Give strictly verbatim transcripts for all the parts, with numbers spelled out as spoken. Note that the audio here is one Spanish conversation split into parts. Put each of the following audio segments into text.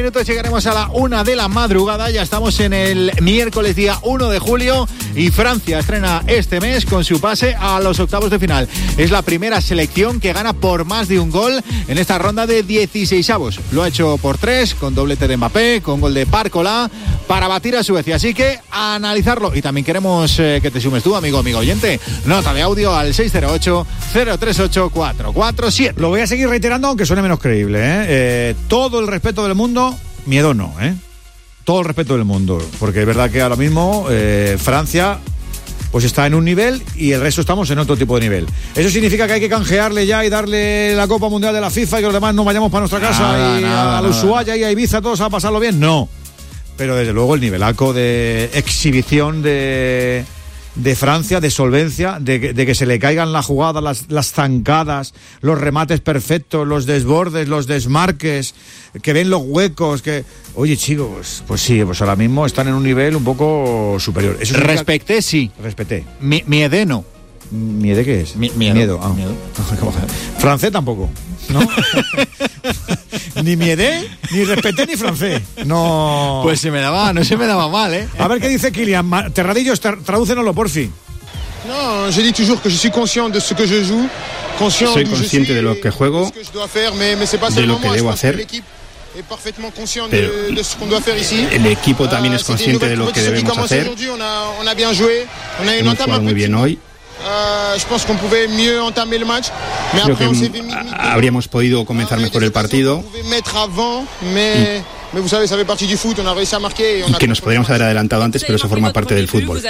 Minutos llegaremos a la una de la madrugada. Ya estamos en el miércoles día uno de julio y Francia estrena este mes con su pase a los octavos de final. Es la primera selección que gana por más de un gol en esta ronda de dieciseisavos. Lo ha hecho por tres, con doblete de Mbappé, con gol de Barcola, para batir a Suecia. Así que a analizarlo. Y también queremos eh, que te sumes tú, amigo, amigo oyente. Nota de audio al seis cero ocho, cero tres ocho, cuatro cuatro siete. Lo voy a seguir reiterando, aunque suene menos creíble, ¿eh? Eh, todo el respeto del mundo. Miedo no, ¿eh? Todo el respeto del mundo, porque es verdad que ahora mismo eh, Francia pues está en un nivel y el resto estamos en otro tipo de nivel. ¿Eso significa que hay que canjearle ya y darle la Copa Mundial de la FIFA y que los demás no vayamos para nuestra casa nada, y nada, a, a Ushuaia y a Ibiza todos a pasarlo bien? No. Pero desde luego el nivelaco de exhibición de... de Francia, de solvencia, de, de que se le caigan las jugadas, las, las zancadas, los remates perfectos, los desbordes, los desmarques, que ven los huecos, que... Oye, chicos, pues sí, pues ahora mismo están en un nivel un poco superior. Eso Respeté, sí. Respeté. Mi, miede no. ¿Miede qué es? Mi, miedo. Miedo. Ah. Miedo. Francés tampoco, ¿no? Ni miedé, ni respeté, ni francés. No. Pues se me daba, no se me daba mal, ¿eh? A ver qué dice Kylian. Terradillos, tra- tradúcenoslo, porfi. No, je dis toujours que je suis conscient de ce que je joue, conscient Soy consciente de lo que juego, de lo que debo hacer. Pero el equipo también es consciente de lo que debemos hacer. Hemos jugado muy bien hoy. Creo que habríamos podido comenzar mejor el partido y que nos podríamos haber adelantado antes, pero eso forma parte del fútbol.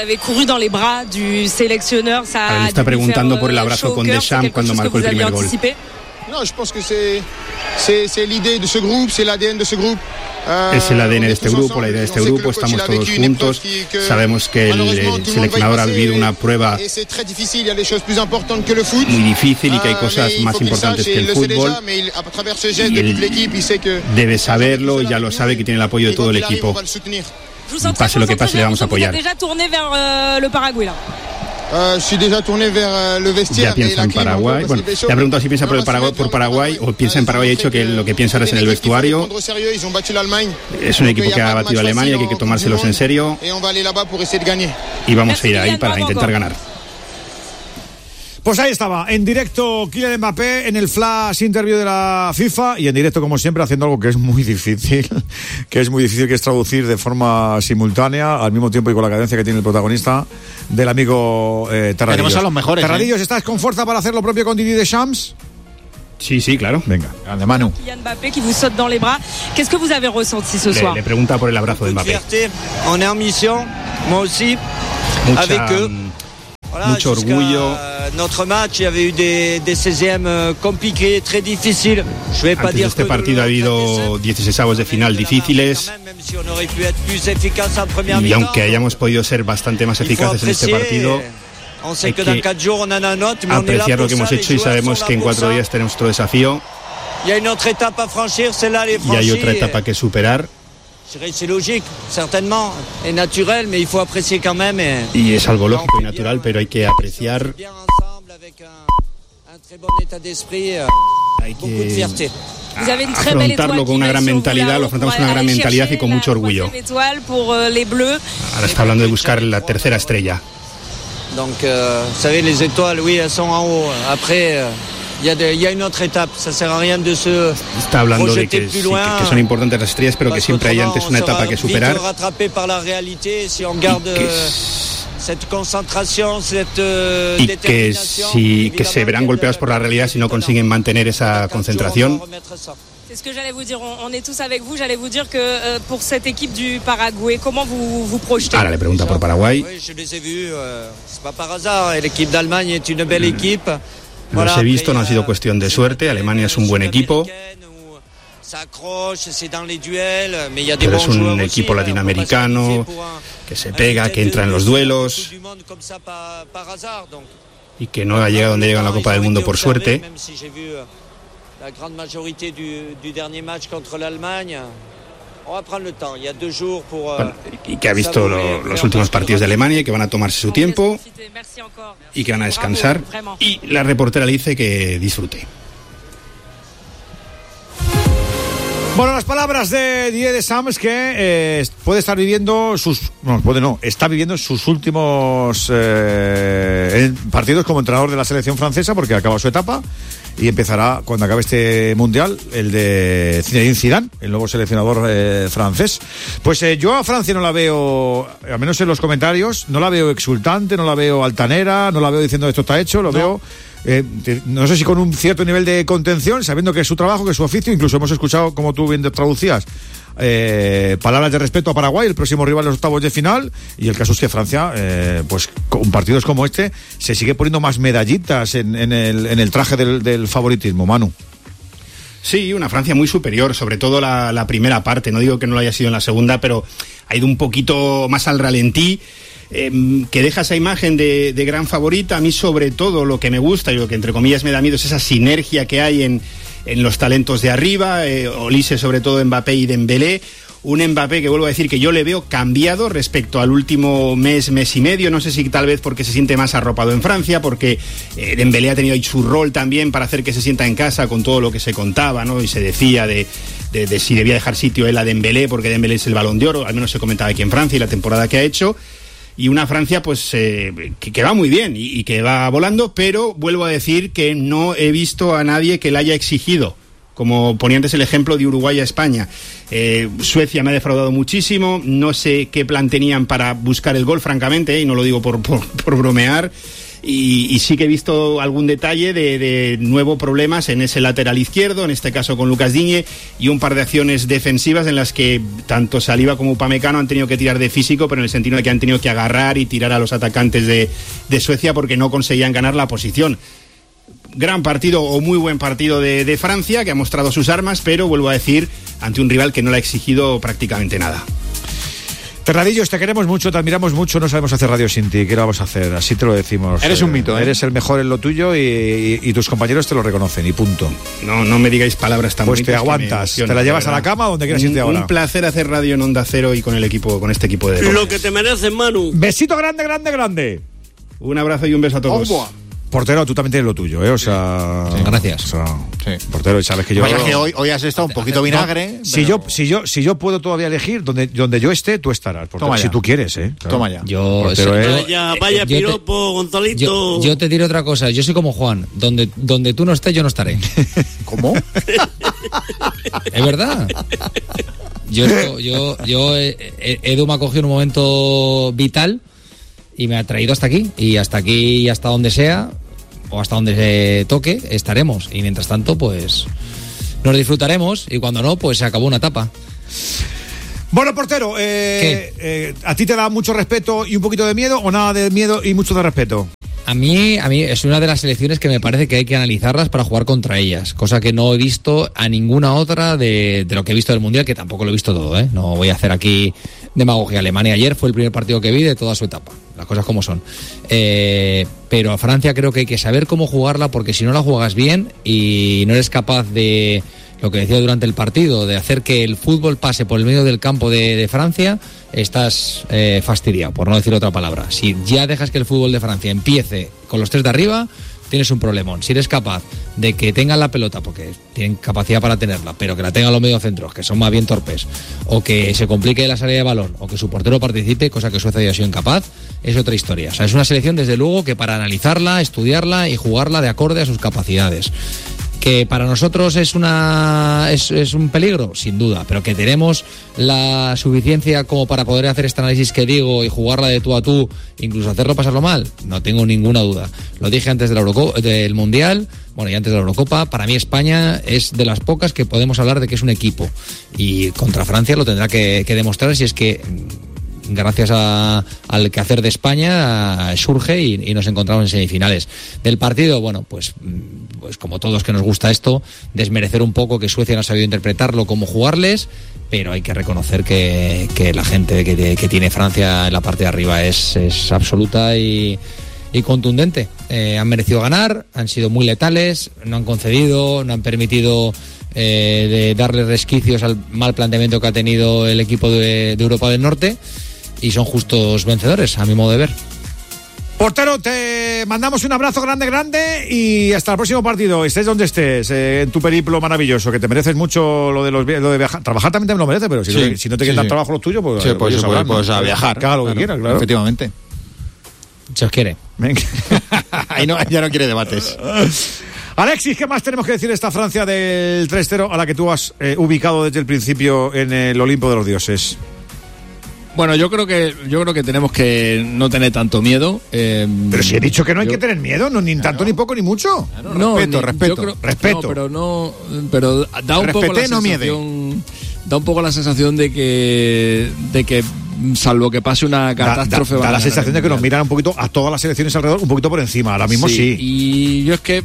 Ahora le está preguntando por el abrazo con Deschamps cuando marcó el primer gol. No, je pense que c'est, c'est, c'est l'idée de ce groupe, c'est l'A D N de ce groupe. Es el A D N de este grupo, la idea de este grupo, estamos todos juntos, sabemos que el, el seleccionador ha vivido una prueba muy difícil y que hay cosas más importantes que el fútbol y él debe saberlo y ya lo sabe que tiene el apoyo de todo el equipo. Pase lo que pase, le vamos a apoyar. Uh, je suis déjà tourné vers le vestiaire. Ya piensa en Paraguay. Bueno, le ha preguntado si piensa por el Paraguay, por Paraguay o piensa en Paraguay. Ha dicho que lo que piensa ahora es en el vestuario. Es un equipo que ha batido a Alemania, que hay que tomárselos en serio. Y vamos a ir ahí para intentar ganar. Pues ahí estaba, en directo Kylian Mbappé en el flash interview de la FIFA y en directo como siempre haciendo algo que es muy difícil, que es muy difícil, que es traducir de forma simultánea al mismo tiempo y con la cadencia que tiene el protagonista del amigo eh, Terradillos. Tenemos a los mejores. Terradillos, ¿eh? ¿Estás con fuerza para hacer lo propio con Didier Deschamps? Sí, sí, claro. Venga, grande Manu. Kylian Mbappé qui vous saute dans les bras. Qu'est-ce que vous avez ressenti ce soir? Le, le pregunta por el abrazo de Mbappé. On est en mission, moi aussi, Mucha, avec eux. Voilà, mucho orgullo. Notre match, il y avait eu des, des seizièmes compliqués, très difficiles. Je vais pas Antes dire de este partido ha habido dieciseisavos de final difíciles. Y aunque hayamos podido ser bastante más eficaces en este partido, hay que apreciar lo que hemos hecho y sabemos que en cuatro días tenemos otro desafío. Y hay otra etapa que superar. C'est logique, certainement, et naturel, mais il faut apprécier quand même. Et... y es algo lógico y natural, pero hay que apreciar. Hay que afrontarlo con una gran mentalidad, lo afrontamos con una gran mentalidad y con mucho orgullo. Ahora está hablando de buscar la tercera estrella. Donc, euh, vous savez, les étoiles, oui, elles sont en haut. Après. Euh... Il y, a de, il y a une autre étape, ça sert à rien de se Está hablando de que, sí, que, que son importantes las estrellas, pero que siempre hay antes una etapa que superar. Y que, si, que se verán golpeados por la realidad si no consiguen mantener esa concentración. C'est ce que j'allais vous dire, on, on est tous avec vous, j'allais vous dire que euh, pour cette équipe du Paraguay, comment vous vous projetez? Ahora le pregunta por Paraguay. Oui, je les ai vus, euh, c'est pas par hasard, l'équipe d'Allemagne est une belle équipe. Los he visto, no ha sido cuestión de suerte. Alemania es un buen equipo, pero es un equipo latinoamericano que se pega, que entra en los duelos y que no ha llegado donde llega en la Copa del Mundo por suerte. Bueno, y que ha visto lo, los últimos partidos de Alemania y que van a tomarse su tiempo y que van a descansar, y la reportera le dice que disfrute. Bueno, las palabras de Didier Deschamps, que eh, puede estar viviendo sus... No, puede no, está viviendo sus últimos eh, partidos como entrenador de la selección francesa, porque acaba su etapa y empezará, cuando acabe este mundial, el de Zinedine Zidane, el nuevo seleccionador eh, francés. Pues eh, yo a Francia no la veo, al menos en los comentarios, no la veo exultante, no la veo altanera, no la veo diciendo esto está hecho, lo no. veo... Eh, no sé si con un cierto nivel de contención, sabiendo que es su trabajo, que es su oficio. Incluso hemos escuchado, como tú bien traducías, eh, palabras de respeto a Paraguay, el próximo rival de los octavos de final. Y el caso es que Francia, eh, pues con partidos como este, se sigue poniendo más medallitas en, en, el, en el traje del, del favoritismo, Manu. Sí, una Francia muy superior, sobre todo la, la primera parte. No digo que no lo haya sido en la segunda, pero ha ido un poquito más al ralentí. Eh, que deja esa imagen de, de gran favorita. A mí, sobre todo, lo que me gusta y lo que entre comillas me da miedo es esa sinergia que hay en, en los talentos de arriba, eh, Olise, sobre todo Mbappé y Dembélé. Un Mbappé que, vuelvo a decir, que yo le veo cambiado respecto al último mes, mes y medio. No sé si tal vez porque se siente más arropado en Francia, porque eh, Dembélé ha tenido ahí su rol también para hacer que se sienta en casa con todo lo que se contaba, ¿no? Y se decía de, de, de si debía dejar sitio él a Dembélé, porque Dembélé es el Balón de Oro, al menos se comentaba aquí en Francia y la temporada que ha hecho. Y una Francia pues eh, que, que va muy bien y, y que va volando, pero vuelvo a decir que no he visto a nadie que le haya exigido, como ponía antes el ejemplo de Uruguay a España. Eh, Suecia me ha defraudado muchísimo, no sé qué plan tenían para buscar el gol, francamente, eh, y no lo digo por, por, por bromear. Y, y sí que he visto algún detalle de, de nuevos problemas en ese lateral izquierdo, en este caso con Lucas Digne, y un par de acciones defensivas en las que tanto Saliba como Upamecano han tenido que tirar de físico, pero en el sentido de que han tenido que agarrar y tirar a los atacantes de, de Suecia porque no conseguían ganar la posición. Gran partido o muy buen partido de, de Francia, que ha mostrado sus armas, pero vuelvo a decir, ante un rival que no le ha exigido prácticamente nada. Terradillos, te queremos mucho, te admiramos mucho, no sabemos hacer radio sin ti. ¿Qué lo vamos a hacer? Así te lo decimos. Eres un mito, ¿eh? Eres el mejor en lo tuyo y, y, y tus compañeros te lo reconocen y punto. No, no me digáis palabras tan pues bonitas. Pues te aguantas, te la llevas a la cama donde quieras irte ahora. Un placer hacer radio en Onda Cero y con el equipo, con este equipo de deportes. Lo que te mereces, Manu. Besito grande, grande, grande. Un abrazo y un beso a todos. Oh, portero, tú también tienes lo tuyo, ¿eh? O sea... Sí, gracias. O sea, sí. Portero, sabes que yo... Vaya que hoy, hoy has estado un poquito vinagre. No, si, pero... yo, si, yo, si yo puedo todavía elegir, donde, donde yo esté, tú estarás. Portero, si tú quieres, ¿eh? Claro. Toma ya. Yo, portero, es, ¿eh? Vaya, vaya piropo, te, Gonzalito. Yo, yo te diré otra cosa. Yo soy como Juan. Donde, donde tú no estés, yo no estaré. ¿Cómo? Es verdad. Yo, yo, yo, Edu me ha cogido en un momento vital y me ha traído hasta aquí. Y hasta aquí y hasta donde sea, o hasta donde se toque, estaremos. Y mientras tanto, pues nos disfrutaremos. Y cuando no, pues se acabó una etapa. Bueno, portero, eh, eh, ¿a ti te da mucho respeto y un poquito de miedo o nada de miedo y mucho de respeto? A mí, a mí es una de las selecciones que me parece que hay que analizarlas para jugar contra ellas, cosa que no he visto a ninguna otra de, de lo que he visto del Mundial, que tampoco lo he visto todo, ¿eh? No voy a hacer aquí demagogia. Alemania ayer fue el primer partido que vi de toda su etapa, las cosas como son. Eh, pero a Francia creo que hay que saber cómo jugarla, porque si no la juegas bien y no eres capaz de, lo que decía durante el partido, de hacer que el fútbol pase por el medio del campo de, de Francia, estás eh, fastidiado, por no decir otra palabra. Si ya dejas que el fútbol de Francia empiece con los tres de arriba, tienes un problemón. Si eres capaz de que tengan la pelota, porque tienen capacidad para tenerla, pero que la tengan los mediocentros, que son más bien torpes, o que se complique la salida de balón, o que su portero participe, cosa que Suecia ya ha sido incapaz, es otra historia. O sea, es una selección, desde luego, que para analizarla, estudiarla y jugarla de acorde a sus capacidades. Que para nosotros es una es, es un peligro, sin duda, pero que tenemos la suficiencia como para poder hacer este análisis que digo y jugarla de tú a tú, incluso hacerlo pasarlo mal, no tengo ninguna duda. Lo dije antes de la Eurocopa, del Mundial, bueno, y antes de la Eurocopa. Para mí España es de las pocas que podemos hablar de que es un equipo, y contra Francia lo tendrá que, que demostrar, si es que gracias a, al quehacer de España surge y, y nos encontramos en semifinales. Del partido, bueno, pues, pues como todos que nos gusta esto, desmerecer un poco que Suecia no ha sabido interpretarlo, cómo jugarles, pero hay que reconocer que, que la gente que, que tiene Francia en la parte de arriba es, es absoluta y, y contundente. Eh, han merecido ganar, han sido muy letales, no han concedido, no han permitido eh, de darle resquicios al mal planteamiento que ha tenido el equipo de, de Europa del Norte, y son justos vencedores, a mi modo de ver. Portero, te mandamos un abrazo grande, grande y hasta el próximo partido. Estés donde estés, eh, en tu periplo maravilloso, que te mereces mucho lo de los lo de viajar. Trabajar también te lo mereces, pero si, sí, no, si no te sí, quieres dar sí. trabajo los tuyos, pues, sí, pues, pues, hablar, pues, pues a viajar. Que haga lo que claro, quiera, claro. Efectivamente. Se os quiere. Venga. Ahí no, ya no quiere debates. Alexis, ¿qué más tenemos que decir de esta Francia del tres cero a la que tú has eh, ubicado desde el principio en el Olimpo de los Dioses? Bueno, yo creo que yo creo que tenemos que no tener tanto miedo. Eh, pero si he dicho que no hay yo, que tener miedo, no ni tanto claro. ni poco ni mucho. Claro, no, respeto, ni, respeto, creo, respeto. No, pero no, pero da un Respete, poco la no sensación, miede. da un poco la sensación de que de que salvo que pase una catástrofe, da, da, da la sensación de que nos miran un poquito a todas las selecciones alrededor, un poquito por encima. Ahora mismo sí. sí. Y yo es que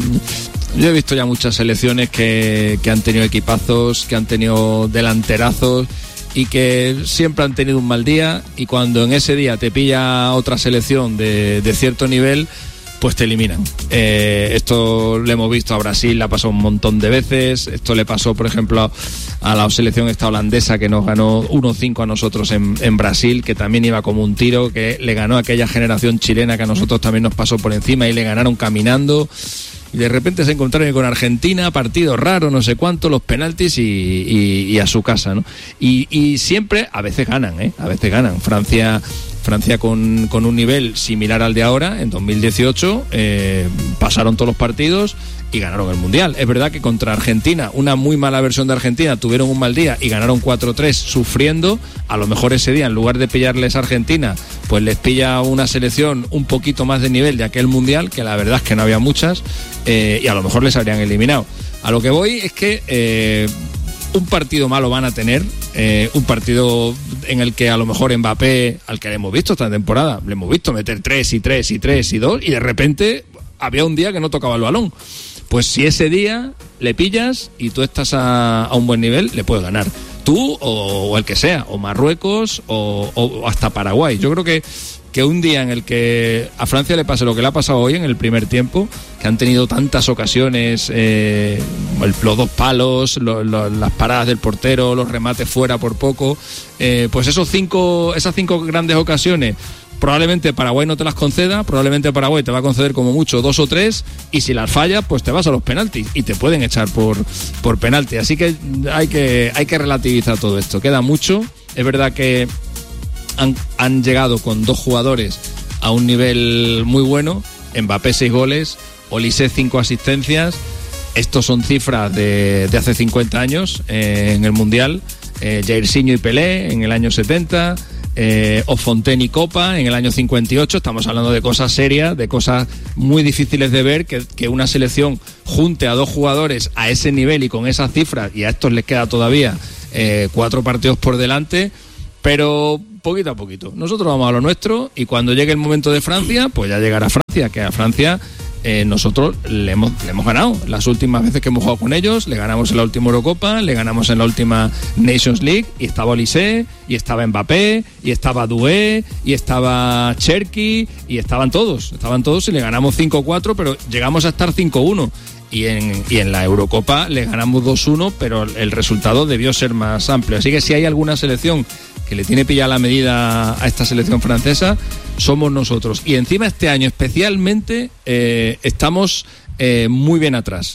mmm, yo he visto ya muchas selecciones que, que han tenido equipazos, que han tenido delanterazos y que siempre han tenido un mal día, y cuando en ese día te pilla otra selección de, de cierto nivel, pues te eliminan. Eh, esto lo hemos visto a Brasil, le ha pasado un montón de veces. Esto le pasó, por ejemplo, a la selección esta holandesa que nos ganó uno cinco a nosotros en, en Brasil, que también iba como un tiro, que le ganó a aquella generación chilena que a nosotros también nos pasó por encima y le ganaron caminando. Y de repente se encontraron con Argentina, partido raro, no sé cuánto, los penaltis y, y, y a su casa, ¿no? Y, y siempre, a veces ganan, ¿eh? A veces ganan. Francia, Francia con, con un nivel similar al de ahora, en dos mil dieciocho, eh, pasaron todos los partidos y ganaron el Mundial. Es verdad que contra Argentina, una muy mala versión de Argentina, tuvieron un mal día y ganaron cuatro tres sufriendo. A lo mejor ese día, en lugar de pillarles a Argentina, pues les pilla una selección un poquito más de nivel de aquel Mundial, que la verdad es que no había muchas, eh, y a lo mejor les habrían eliminado. A lo que voy es que eh, un partido malo van a tener, eh, un partido en el que a lo mejor Mbappé, al que le hemos visto esta temporada, le hemos visto meter tres y tres y tres y dos, y de repente había un día que no tocaba el balón. Pues si ese día le pillas y tú estás a, a un buen nivel, le puedes ganar. Tú o, o el que sea, o Marruecos o, o hasta Paraguay. Yo creo que, que un día en el que a Francia le pase lo que le ha pasado hoy en el primer tiempo, que han tenido tantas ocasiones, eh, el, los dos palos, lo, lo, las paradas del portero, los remates fuera por poco, eh, pues esos cinco, esas cinco grandes ocasiones, probablemente Paraguay no te las conceda, probablemente Paraguay te va a conceder como mucho dos o tres, y si las fallas, pues te vas a los penaltis y te pueden echar por, por penalti. Así que hay que hay que relativizar todo esto. Queda mucho. Es verdad que han, han llegado con dos jugadores a un nivel muy bueno. Mbappé seis goles, Olise cinco asistencias. Estos son cifras de, de hace cincuenta años eh, en el Mundial. Eh, Jairzinho y Pelé en el año setenta. Eh, o Fontaine y Copa en el año cincuenta y ocho. Estamos hablando de cosas serias, de cosas muy difíciles de ver, que, que una selección junte a dos jugadores a ese nivel y con esas cifras, y a estos les queda todavía eh, cuatro partidos por delante, pero poquito a poquito. Nosotros vamos a lo nuestro, y cuando llegue el momento de Francia, pues ya llegará Francia, que a Francia eh, nosotros le hemos, le hemos ganado. Las últimas veces que hemos jugado con ellos, le ganamos en la última Eurocopa, le ganamos en la última Nations League, y estaba Olise, y estaba Mbappé, y estaba Doué, y estaba Cherki, y estaban todos, estaban todos y le ganamos cinco cuatro, pero llegamos a estar cinco uno. Y en, y en la Eurocopa le ganamos dos uno, pero el resultado debió ser más amplio. Así que si hay alguna selección que le tiene pillada la medida a esta selección francesa, somos nosotros. Y encima este año especialmente eh, estamos eh, muy bien atrás.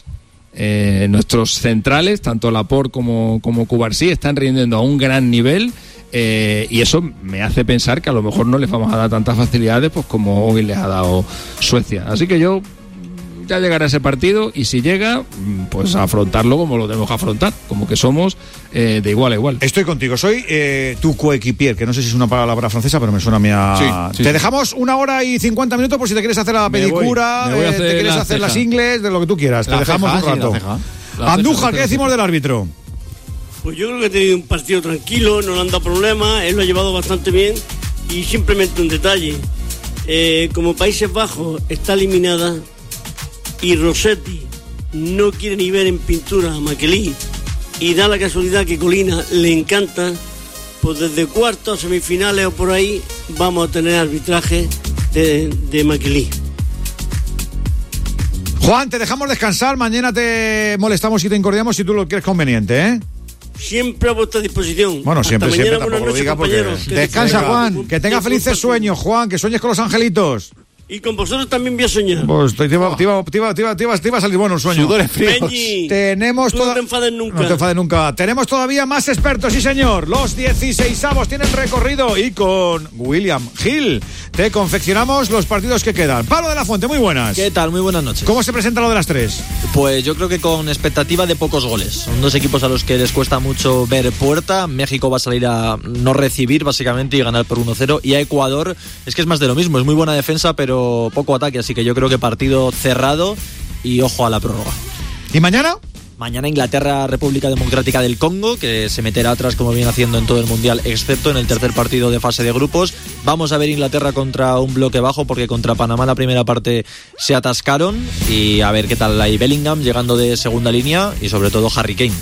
Eh, nuestros centrales, tanto Laporte como, como Cubarsí, están rindiendo a un gran nivel, eh, y eso me hace pensar que a lo mejor no les vamos a dar tantas facilidades pues como hoy les ha dado Suecia. Así que yo... ya llegará ese partido, y si llega, pues a afrontarlo como lo tenemos que afrontar, como que somos eh, de igual a igual. Estoy contigo, soy eh, tu coequipier, que no sé si es una palabra francesa, pero me suena a mí a... Sí, sí, te sí. Dejamos una hora y cincuenta minutos por si te quieres hacer la pedicura, me voy, me voy a hacer eh, te quieres la hacer ceja. Las ingles, de lo que tú quieras. La te dejamos ceja, un rato. Sí, Andújar, ¿qué decimos del árbitro? Pues yo creo que ha tenido un partido tranquilo, no le han dado problemas, él lo ha llevado bastante bien, y simplemente un detalle. Eh, como Países Bajos está eliminada, y Rossetti no quiere ni ver en pintura a Makelí, y da la casualidad que Colina le encanta, pues desde cuartos, semifinales o por ahí vamos a tener arbitraje de, de Makelí. Juan, te dejamos descansar, mañana te molestamos y te incordiamos si tú lo quieres conveniente, ¿eh? Siempre a vuestra disposición. Bueno, siempre, Hasta siempre, mañana, tampoco lo diga porque... Descansa, Juan, que tenga felices sueños, Juan, que sueñes con los angelitos. Y con vosotros también voy a soñar. Pues te, te, iba, te, iba, te, iba, te, iba, te, iba, te iba a salir bueno el sueño. Sudores fríos. Benji, Tenemos tú toda... no te enfades nunca. No te enfades nunca. Tenemos todavía más expertos, sí señor. Los dieciseisavos tienen recorrido y con William Hill te confeccionamos los partidos que quedan. Pablo de la Fuente, muy buenas. ¿Qué tal? Muy buenas noches. ¿Cómo se presenta lo de las tres? Pues yo creo que con expectativa de pocos goles. Son dos equipos a los que les cuesta mucho ver puerta. México va a salir a no recibir básicamente y ganar por uno cero. Y a Ecuador es que es más de lo mismo. Es muy buena defensa pero poco ataque. Así que yo creo que partido cerrado y ojo a la prórroga. ¿Y mañana? Mañana Inglaterra, República Democrática del Congo, que se meterá atrás como viene haciendo en todo el Mundial, excepto en el tercer partido de fase de grupos. Vamos a ver Inglaterra contra un bloque bajo, porque contra Panamá la primera parte se atascaron. Y a ver qué tal hay Bellingham llegando de segunda línea y sobre todo Harry Kane.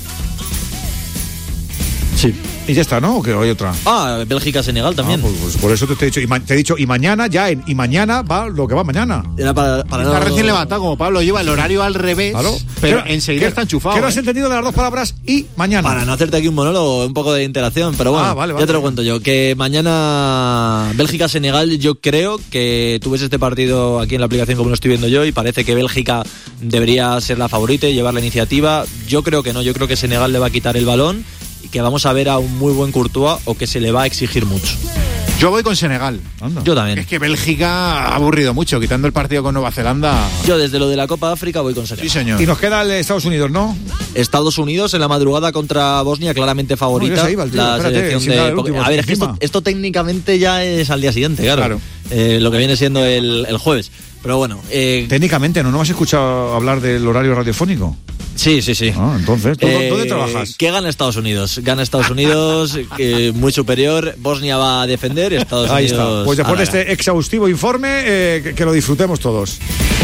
Sí. Y ya está, ¿no? ¿O que hay otra? Ah, Bélgica-Senegal también. Ah, pues, pues por eso te, te he dicho, y ma- te he dicho, y mañana ya, en, y mañana va lo que va mañana. Era para, para Está no... recién levantado, como Pablo lleva el horario al revés, Claro. pero ¿Qué- enseguida qué- está enchufado. ¿Qué no ¿eh? has entendido de las dos palabras y mañana? Para no hacerte aquí un monólogo, un poco de interacción, pero bueno, Ah, vale, ya vale. te lo cuento yo. Que mañana Bélgica-Senegal, yo creo que tú ves este partido aquí en la aplicación como lo estoy viendo yo y parece que Bélgica debería ser la favorita y llevar la iniciativa. Yo creo que no, yo creo que Senegal le va a quitar el balón y que vamos a ver a un muy buen Courtois o que se le va a exigir mucho. Yo voy con Senegal. Anda. Yo también. Es que Bélgica ha aburrido mucho, quitando el partido con Nueva Zelanda. Yo desde lo de la Copa de África voy con Sí, Senegal. señor. Y nos queda el de Estados Unidos, ¿no? Estados Unidos en la madrugada contra Bosnia, claramente favorita. No, ya se iba el tío, la espérate, selección sin dar el de... último, A ver, es que esto, encima. esto técnicamente ya es al día siguiente, claro. Claro. Eh, lo que viene siendo el, el jueves. Pero bueno, eh, Técnicamente, ¿no? ¿No has escuchado hablar del horario radiofónico? sí, sí, sí. Ah, entonces, ¿tú, Eh, ¿dónde trabajas? ¿Qué gana Estados Unidos? Gana Estados Unidos, eh, muy superior. Bosnia va a defender, Estados Ahí Unidos. está. Pues después de hará. este exhaustivo informe, eh, que, que lo disfrutemos todos.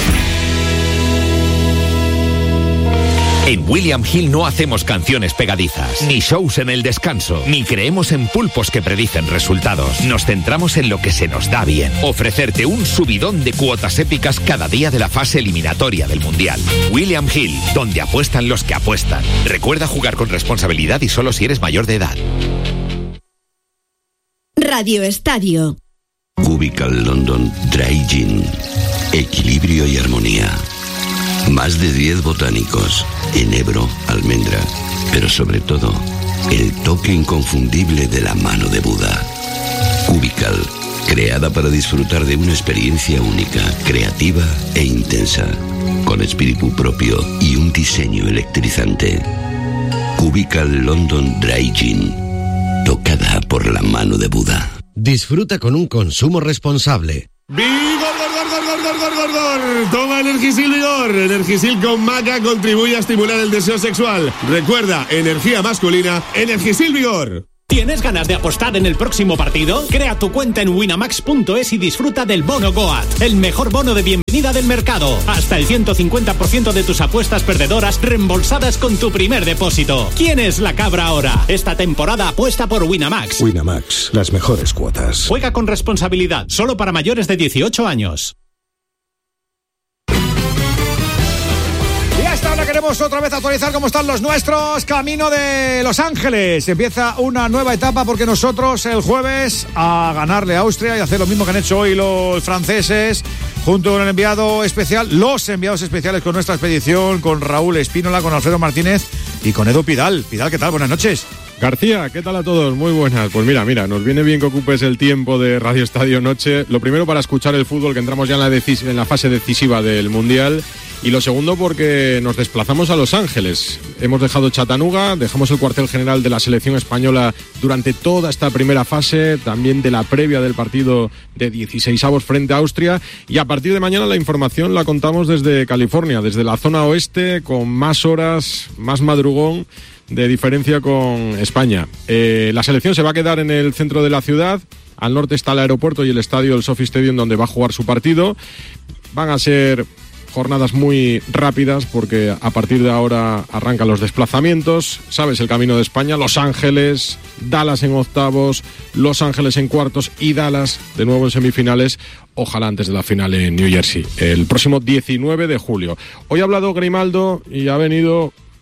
En William Hill no hacemos canciones pegadizas, ni shows en el descanso, ni creemos en pulpos que predicen resultados. Nos centramos en lo que se nos da bien. Ofrecerte un subidón de cuotas épicas cada día de la fase eliminatoria del Mundial. William Hill, donde apuestan los que apuestan. Recuerda jugar con responsabilidad y solo si eres mayor de edad. Radio Estadio. Cubical London Dry Gin. Equilibrio y armonía. Más de diez botánicos, enebro, almendra, pero sobre todo, el toque inconfundible de la mano de Buda. Cubical, creada para disfrutar de una experiencia única, creativa e intensa, con espíritu propio y un diseño electrizante. Cubical London Dry Gin, tocada por la mano de Buda. Disfruta con un consumo responsable. ¡Vigor, gor, gor, gor, gor, gor, gor, gor! Toma Energisil Vigor. Energisil con maca contribuye a estimular el deseo sexual. Recuerda, energía masculina, Energisil Vigor. ¿Tienes ganas de apostar en el próximo partido? Crea tu cuenta en winamax punto es y disfruta del bono Goat, el mejor bono de bienvenida del mercado. Hasta el ciento cincuenta por ciento de tus apuestas perdedoras reembolsadas con tu primer depósito. ¿Quién es la cabra ahora? Esta temporada apuesta por Winamax. Winamax, las mejores cuotas. Juega con responsabilidad, solo para mayores de dieciocho años. Y hasta ahora queremos otra vez actualizar cómo están los nuestros. Camino de Los Ángeles. Empieza una nueva etapa porque nosotros el jueves a ganarle a Austria y hacer lo mismo que han hecho hoy los franceses, junto con el enviado especial, los enviados especiales con nuestra expedición, con Raúl Espínola, con Alfredo Martínez y con Edu Pidal. Pidal, ¿qué tal? Buenas noches. García, ¿qué tal a todos? Muy buenas. Pues mira, mira, nos viene bien que ocupes el tiempo de Radio Estadio Noche. Lo primero para escuchar el fútbol, que entramos ya en la, decis- en la fase decisiva del Mundial. Y lo segundo porque nos desplazamos a Los Ángeles. Hemos dejado Chattanooga, dejamos el cuartel general de la selección española durante toda esta primera fase, también de la previa del partido de dieciseisavos frente a Austria. Y a partir de mañana la información la contamos desde California, desde la zona oeste, con más horas, más madrugón de diferencia con España. Eh, la selección se va a quedar en el centro de la ciudad. Al norte está el aeropuerto y el estadio, el Sophie Stadium, donde va a jugar su partido. Van a ser jornadas muy rápidas porque a partir de ahora arrancan los desplazamientos. Sabes el camino de España: Los Ángeles, Dallas en octavos, Los Ángeles en cuartos y Dallas de nuevo en semifinales, ojalá antes de la final en New Jersey, el próximo diecinueve de julio. Hoy ha hablado Grimaldo y ha venido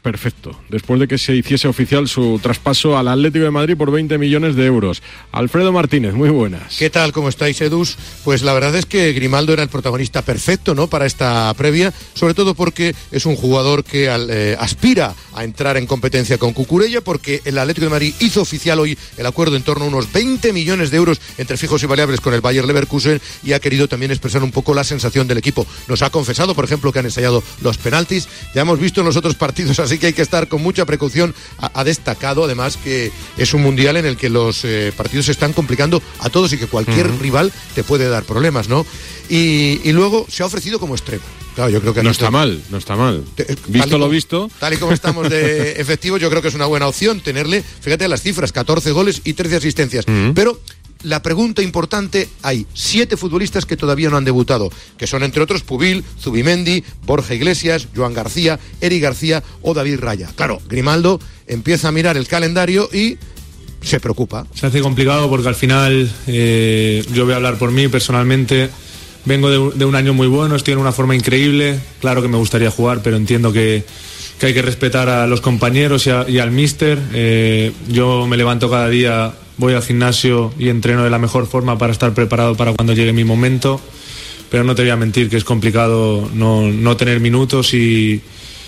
perfecto, después de que se hiciese oficial su traspaso al Atlético de Madrid por veinte millones de euros. Alfredo Martínez, muy buenas. ¿Qué tal? ¿Cómo estáis, Edus? Pues la verdad es que Grimaldo era el protagonista perfecto, ¿no?, para esta previa, sobre todo porque es un jugador que al, eh, aspira a entrar en competencia con Cucurella, porque el Atlético de Madrid hizo oficial hoy el acuerdo en torno a unos veinte millones de euros entre fijos y variables con el Bayer Leverkusen, y ha querido también expresar un poco la sensación del equipo. Nos ha confesado, por ejemplo, que han ensayado los penaltis, ya hemos visto en los otros partidos, así que hay que estar con mucha precaución. Ha, ha destacado además que es un mundial en el que los eh, partidos se están complicando a todos y que cualquier uh-huh. rival te puede dar problemas, ¿no? Y, y luego se ha ofrecido como extremo. Claro, yo creo que no está mal, no está mal. Te, visto como, lo visto. Tal y como estamos de efectivos, yo creo que es una buena opción tenerle, fíjate las cifras, catorce goles y trece asistencias. Uh-huh. Pero la pregunta importante, hay siete futbolistas que todavía no han debutado, que son entre otros Pubil, Zubimendi, Borja Iglesias, Joan García, Eric García o David Raya. Claro, Grimaldo empieza a mirar el calendario y se preocupa. Se hace complicado porque al final, eh, yo voy a hablar por mí personalmente, vengo de, de un año muy bueno, estoy en una forma increíble, claro que me gustaría jugar, pero entiendo que, que hay que respetar a los compañeros y, a, y al míster. Eh, yo me levanto cada día, voy al gimnasio y entreno de la mejor forma para estar preparado para cuando llegue mi momento, pero no te voy a mentir que es complicado no, no tener minutos y,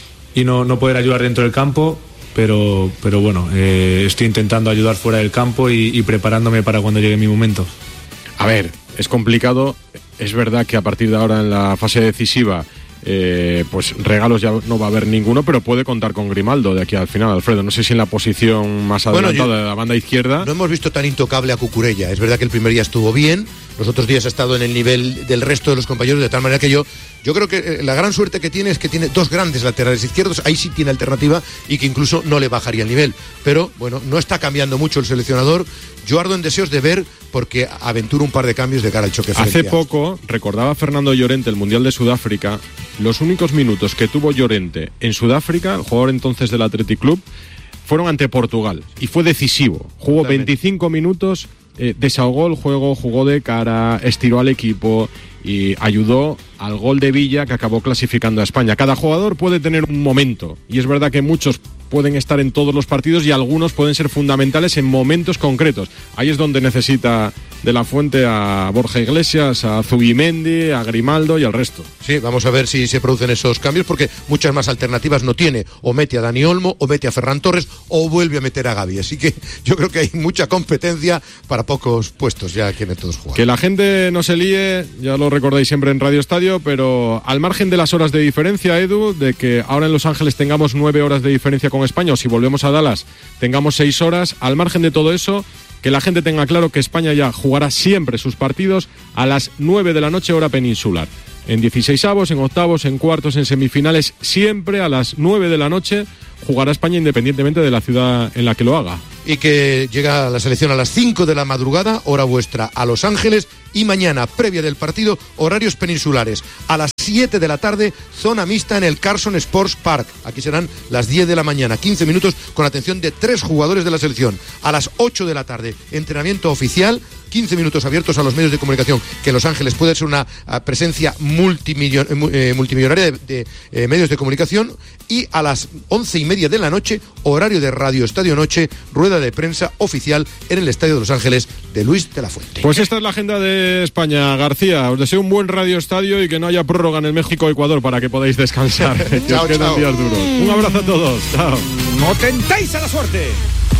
y no, no poder ayudar dentro del campo, pero, pero bueno, eh, estoy intentando ayudar fuera del campo y, y preparándome para cuando llegue mi momento. A ver, es complicado, es verdad que a partir de ahora en la fase decisiva Eh, pues regalos ya no va a haber ninguno, pero puede contar con Grimaldo de aquí al final, Alfredo. No sé si en la posición más adelantada bueno, yo, de la banda izquierda. No hemos visto tan intocable a Cucurella. Es verdad que el primer día estuvo bien, los otros días ha estado en el nivel del resto de los compañeros, de tal manera que yo yo creo que la gran suerte que tiene es que tiene dos grandes laterales izquierdos, ahí sí tiene alternativa y que incluso no le bajaría el nivel. Pero bueno, no está cambiando mucho el seleccionador. Yo ardo en deseos de ver, porque aventura un par de cambios de cara al choque frente. Hace poco, recordaba Fernando Llorente el Mundial de Sudáfrica, los únicos minutos que tuvo Llorente en Sudáfrica, el jugador entonces del Athletic Club, fueron ante Portugal y fue decisivo. Jugó Totalmente. veinticinco minutos, eh, desahogó el juego, jugó de cara, estiró al equipo y ayudó al gol de Villa que acabó clasificando a España. Cada jugador puede tener un momento y es verdad que muchos pueden estar en todos los partidos y algunos pueden ser fundamentales en momentos concretos. Ahí es donde necesita de la Fuente a Borja Iglesias, a Zubimendi, a Grimaldo y al resto. Sí, vamos a ver si se producen esos cambios, porque muchas más alternativas no tiene. O mete a Dani Olmo, o mete a Ferran Torres, o vuelve a meter a Gavi. Así que yo creo que hay mucha competencia para pocos puestos ya que todos jugar. Que la gente no se líe, ya lo recordáis siempre en Radio Estadio, pero al margen de las horas de diferencia, Edu, de que ahora en Los Ángeles tengamos nueve horas de diferencia con España, o si volvemos a Dallas tengamos seis horas, al margen de todo eso, que la gente tenga claro que España ya jugará siempre sus partidos a las nueve de la noche hora peninsular. En dieciseisavos, en octavos, en cuartos, en semifinales, siempre a las nueve de la noche jugará España independientemente de la ciudad en la que lo haga. Y que llega la selección a las cinco de la madrugada, hora vuestra, a Los Ángeles, y mañana, previa del partido, horarios peninsulares. A las siete de la tarde, zona mixta en el Carson Sports Park. Aquí serán las diez de la mañana, quince minutos con atención de tres jugadores de la selección. A las ocho de la tarde, entrenamiento oficial, quince minutos abiertos a los medios de comunicación, que en Los Ángeles puede ser una uh, presencia multimillon, eh, multimillonaria de, de eh, medios de comunicación, y a las once y media de la noche, horario de Radio Estadio Noche, rueda de prensa oficial en el Estadio de Los Ángeles de Luis de la Fuente. Pues esta es la agenda de España, García. Os deseo un buen Radio Estadio y que no haya prórroga en el México-Ecuador para que podáis descansar. Chao, que os quedan días duros. Un abrazo a todos. Chao. ¡No tentéis a la suerte!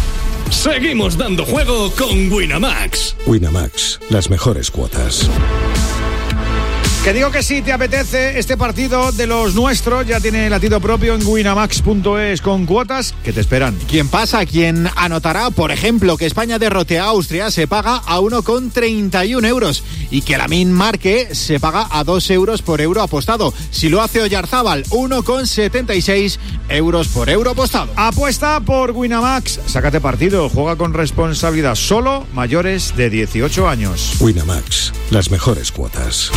Seguimos dando juego con Winamax. Winamax, las mejores cuotas. Que digo que si te apetece este partido de los nuestros, ya tiene latido propio en winamax punto es con cuotas que te esperan. ¿Quién pasa? ¿Quién anotará? Por ejemplo, que España derrote a Austria se paga a uno con treinta y uno euros y que Lamine marque se paga a dos euros por euro apostado. Si lo hace Oyarzábal, uno con setenta y seis euros por euro apostado. Apuesta por Winamax, sácate partido, juega con responsabilidad, solo mayores de dieciocho años. Winamax, las mejores cuotas.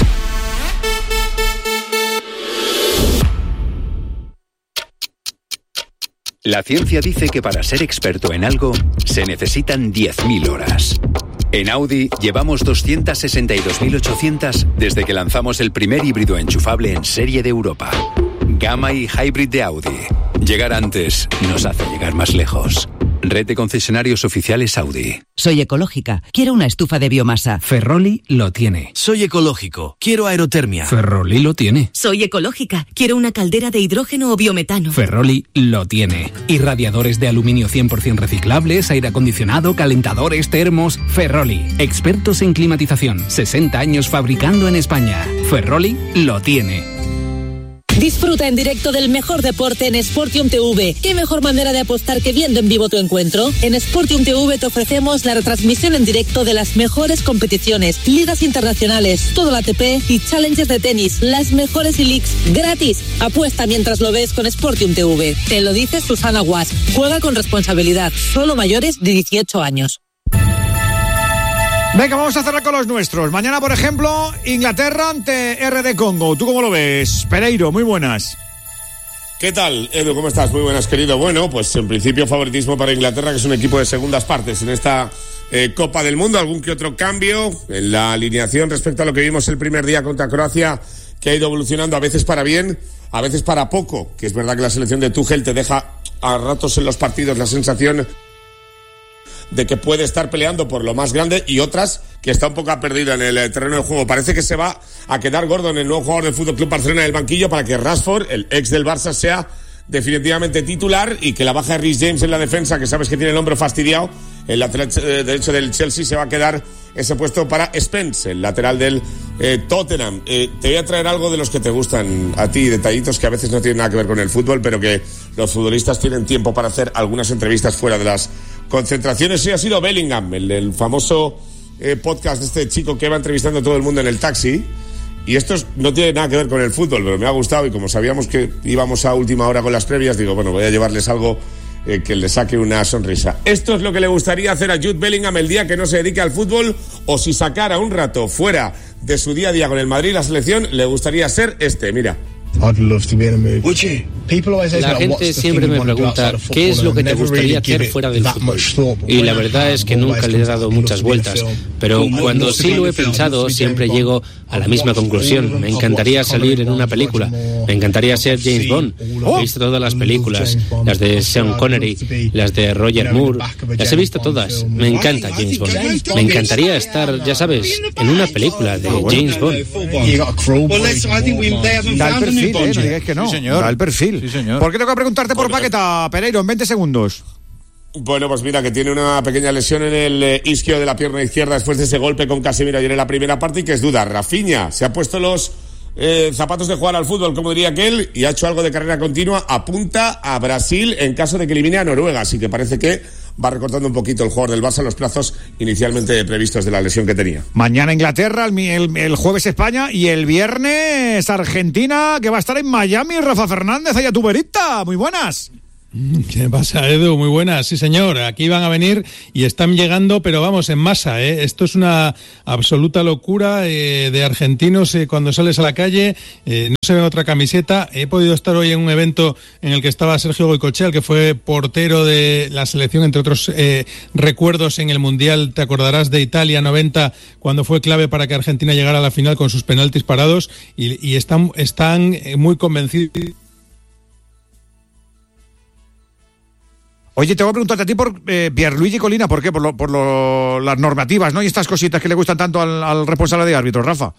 La ciencia dice que para ser experto en algo se necesitan diez mil horas. En Audi llevamos doscientas sesenta y dos mil ochocientas desde que lanzamos el primer híbrido enchufable en serie de Europa. Gamma y Hybrid de Audi. Llegar antes nos hace llegar más lejos. Red de concesionarios oficiales Audi. Soy ecológica. Quiero una estufa de biomasa. Ferroli lo tiene. Soy ecológico. Quiero aerotermia. Ferroli lo tiene. Soy ecológica. Quiero una caldera de hidrógeno o biometano. Ferroli lo tiene. Y radiadores de aluminio cien por ciento reciclables, aire acondicionado, calentadores, termos. Ferroli. Expertos en climatización. sesenta años fabricando en España. Ferroli lo tiene. Disfruta en directo del mejor deporte en Sportium T V. ¿Qué mejor manera de apostar que viendo en vivo tu encuentro? En Sportium T V te ofrecemos la retransmisión en directo de las mejores competiciones, ligas internacionales, todo el A T P y challenges de tenis, las mejores e-leagues, gratis. Apuesta mientras lo ves con Sportium T V. Te lo dice Susana Guas. Juega con responsabilidad. Solo mayores de dieciocho años. Venga, vamos a cerrar con los nuestros. Mañana, por ejemplo, Inglaterra ante R D Congo. ¿Tú cómo lo ves? Pereiro, muy buenas. ¿Qué tal, Edu? ¿Cómo estás? Muy buenas, querido. Bueno, pues en principio favoritismo para Inglaterra, que es un equipo de segundas partes en esta eh, Copa del Mundo. Algún que otro cambio en la alineación respecto a lo que vimos el primer día contra Croacia, que ha ido evolucionando a veces para bien, a veces para poco. Que es verdad que la selección de Tuchel te deja a ratos en los partidos la sensación de que puede estar peleando por lo más grande, y otras que está un poco perdida en el terreno de juego. Parece que se va a quedar Gordon, el nuevo jugador del F C Barcelona, en el banquillo, para que Rashford, el ex del Barça, sea definitivamente titular, y que la baja de Reece James en la defensa, que sabes que tiene el hombro fastidiado, el lateral derecho del Chelsea, se va a quedar ese puesto para Spence, el lateral del eh, Tottenham. Eh, te voy a traer algo de los que te gustan a ti, detallitos que a veces no tienen nada que ver con el fútbol, pero que los futbolistas tienen tiempo para hacer algunas entrevistas fuera de las concentraciones. Sí, ha sido Bellingham, el, el famoso eh, podcast de este chico que va entrevistando a todo el mundo en el taxi. Y esto es, no tiene nada que ver con el fútbol, pero me ha gustado, y como sabíamos que íbamos a última hora con las previas, digo, bueno, voy a llevarles algo eh, que le saque una sonrisa. Esto es lo que le gustaría hacer a Jude Bellingham el día que no se dedique al fútbol, o si sacara un rato fuera de su día a día con el Madrid y la selección, le gustaría ser este, mira. La gente siempre me pregunta qué es lo que te gustaría hacer fuera del fútbol, y la verdad es que nunca le he dado muchas vueltas, pero cuando sí lo he pensado siempre llego a la misma conclusión. Me encantaría salir en una película, me encantaría ser James Bond. He visto todas las películas, las de Sean Connery, las de Roger Moore, las he visto todas. Me encanta James Bond. Me encantaría estar, ya sabes, en una película de James Bond. Da el perfil, ¿eh? No digáis que no. Sí, señor. Da el perfil. Sí, señor. ¿Por qué tengo que preguntarte por Paqueta, Pereiro, en veinte segundos? Bueno, pues mira, que tiene una pequeña lesión en el eh, isquio de la pierna izquierda después de ese golpe con Casemiro ayer en la primera parte, y que es duda. Rafinha se ha puesto los eh, zapatos de jugar al fútbol, como diría aquel, y ha hecho algo de carrera continua. Apunta a Brasil en caso de que elimine a Noruega, así que parece que va recortando un poquito el jugador del Barça los plazos inicialmente previstos de la lesión que tenía. Mañana Inglaterra, el, el, el jueves España, y el viernes Argentina, que va a estar en Miami. Rafa Fernández, allá tu verita. Muy buenas. ¿Qué pasa, Edu? Muy buenas, sí señor, aquí van a venir y están llegando, pero vamos, en masa, ¿eh? Esto es una absoluta locura eh, de argentinos. eh, cuando sales a la calle eh, no se ve otra camiseta. He podido estar hoy en un evento en el que estaba Sergio Goycochea, el que fue portero de la selección, entre otros eh, recuerdos en el Mundial, te acordarás, de Italia noventa, cuando fue clave para que Argentina llegara a la final con sus penaltis parados, y, y están, están muy convencidos. Oye, te voy a preguntarte a ti por eh, Pierluigi Colina. ¿Por qué? Por, lo, por lo, las normativas, ¿no? Y estas cositas que le gustan tanto al, al responsable de árbitros, Rafa.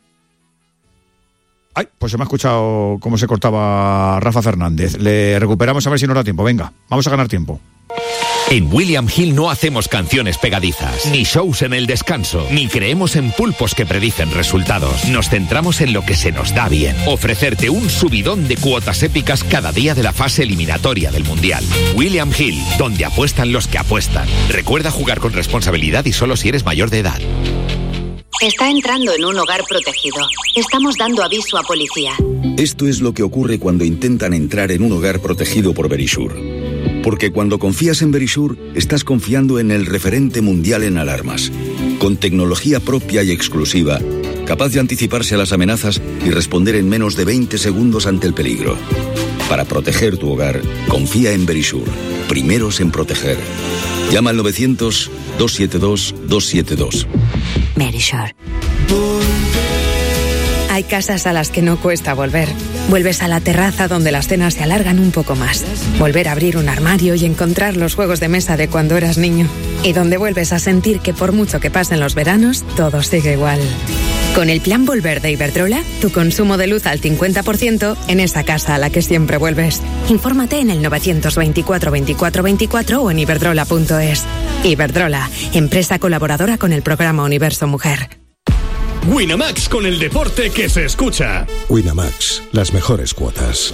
Ay, pues se me ha escuchado cómo se cortaba Rafa Fernández. Le recuperamos a ver si nos da tiempo. Venga, vamos a ganar tiempo. En William Hill no hacemos canciones pegadizas, ni shows en el descanso, ni creemos en pulpos que predicen resultados. Nos centramos en lo que se nos da bien. Ofrecerte un subidón de cuotas épicas cada día de la fase eliminatoria del Mundial. William Hill, donde apuestan los que apuestan. Recuerda jugar con responsabilidad y solo si eres mayor de edad. Está entrando en un hogar protegido. Estamos dando aviso a policía. Esto es lo que ocurre cuando intentan entrar en un hogar protegido por Verisur. Porque cuando confías en Verisur, estás confiando en el referente mundial en alarmas. Con tecnología propia y exclusiva, capaz de anticiparse a las amenazas y responder en menos de veinte segundos ante el peligro. Para proteger tu hogar, confía en Verisur. Primeros en proteger. Llama al novecientos, dos siete dos, dos siete dos. Verisur. Hay casas a las que no cuesta volver. Vuelves a la terraza donde las cenas se alargan un poco más. Volver a abrir un armario y encontrar los juegos de mesa de cuando eras niño. Y donde vuelves a sentir que por mucho que pasen los veranos, todo sigue igual. Con el plan Volver de Iberdrola, tu consumo de luz al cincuenta por ciento en esa casa a la que siempre vuelves. Infórmate en el novecientos veinticuatro veinticuatro veinticuatro o en iberdrola punto es. Iberdrola, empresa colaboradora con el programa Universo Mujer. Winamax, con el deporte que se escucha. Winamax, las mejores cuotas.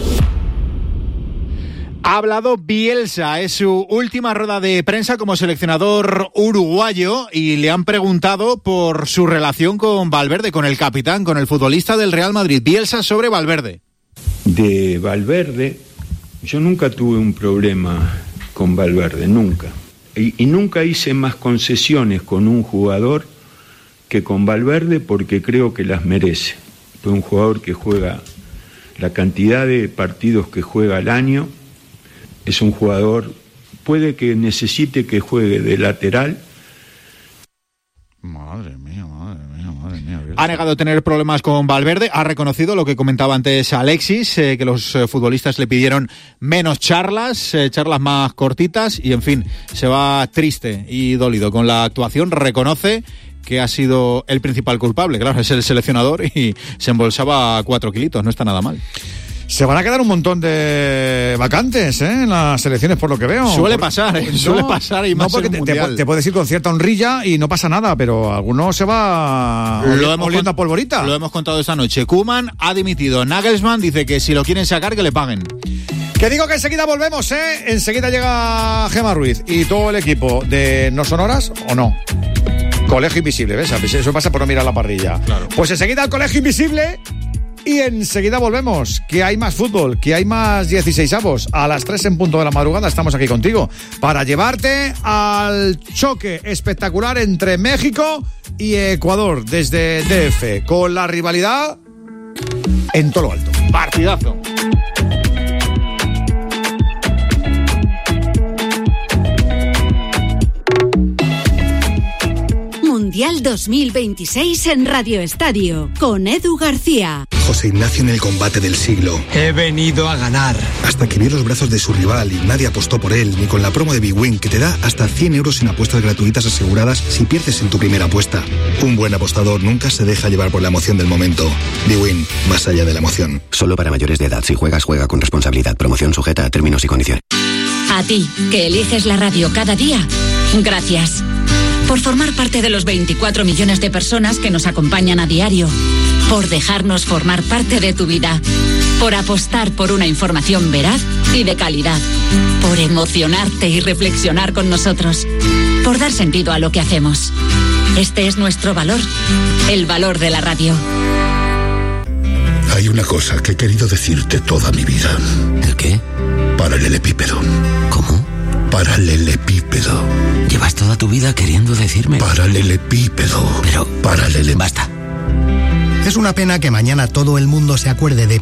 Ha hablado Bielsa, es su última rueda de prensa como seleccionador uruguayo y le han preguntado por su relación con Valverde, con el capitán, con el futbolista del Real Madrid. Bielsa sobre Valverde. De Valverde, yo nunca tuve un problema con Valverde, nunca. Y, y nunca hice más concesiones con un jugador que con Valverde porque creo que las merece. Fue un jugador que juega la cantidad de partidos que juega al año. Es un jugador, puede que necesite que juegue de lateral. Madre mía, madre mía, madre mía. Ha negado tener problemas con Valverde, ha reconocido lo que comentaba antes Alexis, eh, que los eh, futbolistas le pidieron menos charlas, eh, charlas más cortitas y en fin, se va triste y dolido con la actuación, reconoce que ha sido el principal culpable, claro, es el seleccionador y se embolsaba cuatro kilitos, no está nada mal. Se van a quedar un montón de vacantes ¿eh? en las selecciones, por lo que veo. Suele por... pasar, ¿eh? no, suele pasar y más no porque en te, mundial. te, te puedes ir con cierta honrilla y no pasa nada, pero alguno se va lo hemos oliendo a polvorita. Lo hemos contado esta noche. Koeman ha dimitido. Nagelsmann dice que si lo quieren sacar, que le paguen. Que digo que enseguida volvemos, ¿eh? Enseguida llega Gemma Ruiz y todo el equipo de ¿No son horas o no? Colegio Invisible, ¿ves? Eso pasa por no mirar la parrilla. Claro. Pues enseguida el Colegio Invisible y enseguida volvemos. Que hay más fútbol, que hay más dieciseisavos. A las tres en punto de la madrugada estamos aquí contigo para llevarte al choque espectacular entre México y Ecuador desde D F, con la rivalidad en todo lo alto. Partidazo. Mundial dos mil veintiséis en Radio Estadio, con Edu García. José Ignacio en el combate del siglo. He venido a ganar. Hasta que vio los brazos de su rival y nadie apostó por él, ni con la promo de Big Win, que te da hasta cien euros en apuestas gratuitas aseguradas si pierdes en tu primera apuesta. Un buen apostador nunca se deja llevar por la emoción del momento. Big Win, más allá de la emoción. Solo para mayores de edad. Si juegas, juega con responsabilidad. Promoción sujeta a términos y condiciones. A ti, que eliges la radio cada día, gracias. Por formar parte de los veinticuatro millones de personas que nos acompañan a diario. Por dejarnos formar parte de tu vida. Por apostar por una información veraz y de calidad. Por emocionarte y reflexionar con nosotros. Por dar sentido a lo que hacemos. Este es nuestro valor. El valor de la radio. Hay una cosa que he querido decirte toda mi vida. ¿El qué? Paralelepípedo. ¿Cómo? Paralelepípedo. Llevas toda tu vida queriendo decirme. Paralelepípedo. Pero... Paralele... Basta. Es una pena que mañana todo el mundo se acuerde de